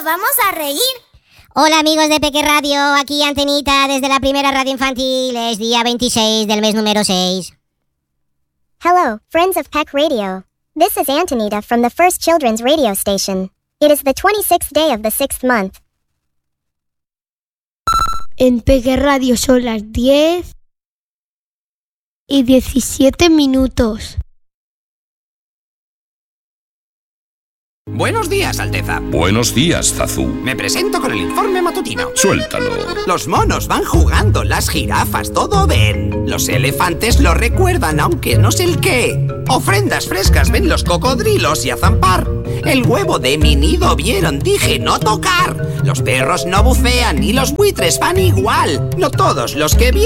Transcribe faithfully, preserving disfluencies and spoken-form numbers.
nos vamos a reír. Hola amigos de Peque Radio, aquí Antenita desde la primera radio infantil. Es día veintiséis del mes número seis. Hello, friends of Peck Radio. This is Antonita from the first children's radio station. It is the twenty-sixth day of the sixth month. En Peque Radio son las diez y diecisiete minutos. Buenos días, Alteza. Buenos días, Zazu. Me presento con el informe matutino. Suéltalo. Los monos van jugando, las jirafas todo ven. Los elefantes lo recuerdan, aunque no sé el qué. Ofrendas frescas ven los cocodrilos y a zampar. El huevo de mi nido vieron, dije no tocar. Los perros no bucean y los buitres van igual. No todos los que vieron